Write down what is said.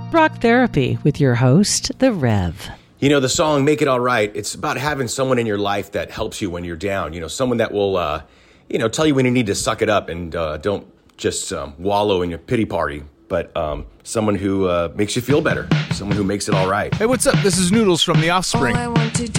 Rock Therapy with your host, The Rev. You know, the song Make It All Right, it's about having someone in your life that helps you when you're down. You know, someone that will, tell you when you need to suck it up and don't just wallow in your pity party. But someone who makes you feel better, someone who makes it all right. Hey, what's up? This is Noodles from The Offspring.